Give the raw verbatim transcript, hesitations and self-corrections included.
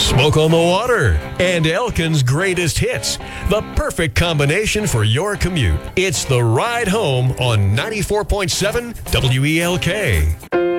Smoke on the Water, and Elkin's Greatest Hits. The perfect combination for your commute. It's The Ride Home on ninety-four point seven W E L K.